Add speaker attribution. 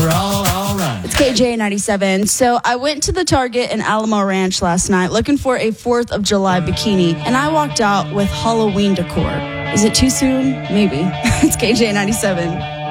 Speaker 1: we're all right.
Speaker 2: It's KJ 97. So I went to the Target in Alamo Ranch last night looking for a 4th of July bikini, and I walked out with Halloween decor. Is it too soon? Maybe. It's KJ 97.